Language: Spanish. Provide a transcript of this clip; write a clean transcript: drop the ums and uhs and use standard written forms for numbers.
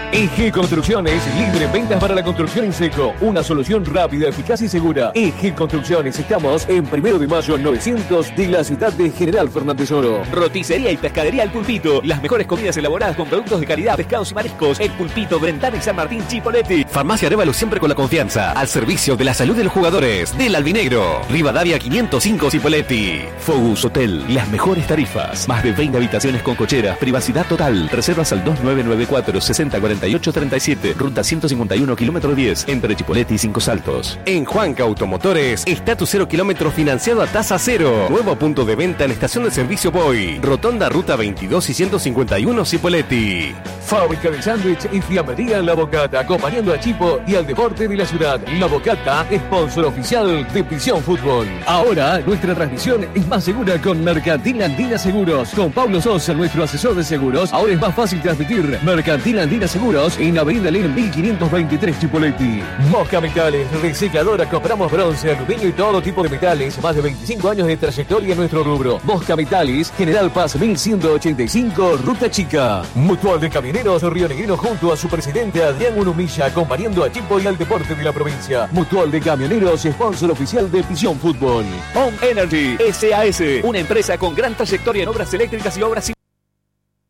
EG Construcciones, líder en ventas para la construcción en seco. Una solución rápida, eficaz y segura. EG Construcciones, estamos en 1 de mayo 900 de la ciudad de General Fernández Oro. Roticería y pescadería El Pulpito. Las mejores comidas elaboradas con productos de calidad, pescados y mariscos. El Pulpito, Brentana y San Martín Chipoleti. Farmacia Arévalo, siempre con la confianza. Al servicio de la salud de los jugadores. Del Albinegro. Rivadavia 505 Chipoleti. Focus Hotel. Las mejores tarifas. Más de 20 habitaciones con cocheras. Privacidad total. Reservas al 2994 604837. Ruta 151, kilómetro 10. Entre Chipoleti y Cinco Saltos. En Juanca Automotores. Estatus 0 kilómetro financiado a tasa cero. Nuevo punto de venta en estación de servicio Boy. Rotonda Ruta 22 y 151 Chipoleti. Fábrica de sándwich y fiambrería La Bocata, acompañando a Chipo y al deporte de la ciudad. La Bocata, sponsor oficial de Visión Fútbol. Ahora, nuestra transmisión es más segura con Mercantil Andina Seguros. Con Pablo Sosa, nuestro asesor de seguros, ahora es más fácil transmitir. Mercantil Andina Seguros en Avenida Lenin 1523 Chipoleti. Mosca Metales, recicladora, compramos bronce, aluminio y todo tipo de metales. Más de 25 años de trayectoria en nuestro rubro. Mosca Metales, General Paz 1185, Ruta Chica. Mutual de Camioneros Rionegrino junto a su presidente Adrián Unumilla, acompañando a Chipo y al deporte de la provincia. Mutual de Camioneros, sponsor oficial de Visión Fútbol. Home Energy SAS, una empresa con gran trayectoria en obras eléctricas y obras